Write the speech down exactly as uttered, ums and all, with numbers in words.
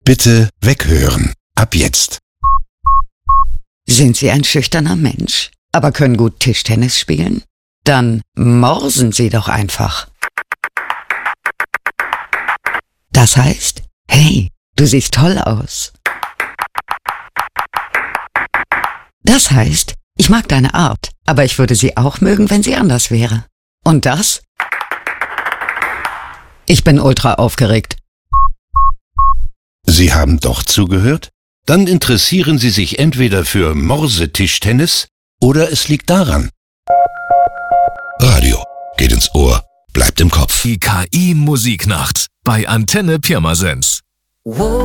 Bitte weghören. Ab jetzt. Sind Sie ein schüchterner Mensch, aber können gut Tischtennis spielen? Dann morsen Sie doch einfach. Das heißt, hey, du siehst toll aus. Das heißt, ich mag deine Art, aber ich würde sie auch mögen, wenn sie anders wäre. Und das? Ich bin ultra aufgeregt. Sie haben doch zugehört? Dann interessieren Sie sich entweder für Morsetischtennis oder es liegt daran. Radio geht ins Ohr, bleibt im Kopf. Die K I-Musiknacht bei Antenne Pirmasens.